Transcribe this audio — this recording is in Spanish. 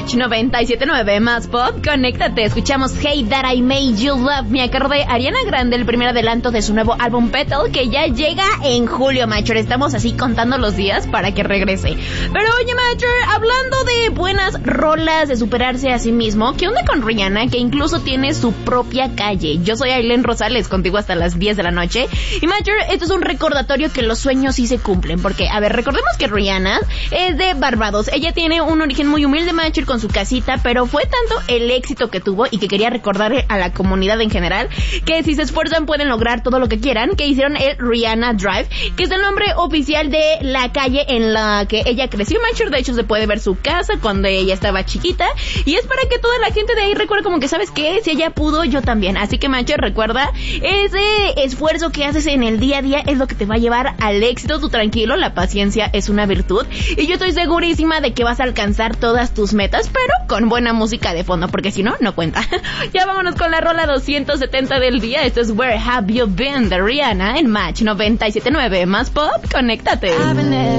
Match 97.9 más pop, conéctate, escuchamos Hey That I Made You Love Me a cargo de Ariana Grande, el primer adelanto de su nuevo álbum Petal, que ya llega en julio, Matcher. Estamos así contando los días para que regrese. Pero oye, Matcher, hablando de buenas rolas, de superarse a sí mismo, ¿qué onda con Rihanna, que incluso tiene su propia calle? Yo soy Ailén Rosales, contigo hasta las 10 de la noche. Y Matcher, esto es un recordatorio que los sueños sí se cumplen, porque, a ver, recordemos que Rihanna es de Barbados. Ella tiene un origen muy humilde, Matcher, con su casita, pero fue tanto el éxito que tuvo y que quería recordarle a la comunidad en general que si se esfuerzan pueden lograr todo lo que quieran, que hicieron el Rihanna Drive, que es el nombre oficial de la calle en la que ella creció, Matcher. De hecho, se puede ver su casa cuando ella estaba chiquita, y es para que toda la gente de ahí recuerde como que, ¿sabes qué? Si ella pudo, yo también. Así que, Matcher, recuerda, ese esfuerzo que haces en el día a día es lo que te va a llevar al éxito. Tú tranquilo, la paciencia es una virtud, y yo estoy segurísima de que vas a alcanzar todas tus metas, pero con buena música de fondo, porque si no, no cuenta. Ya vámonos con la rola 270 del día. Esto es Where Have You Been de Rihanna en Match 97.9 más pop, conéctate.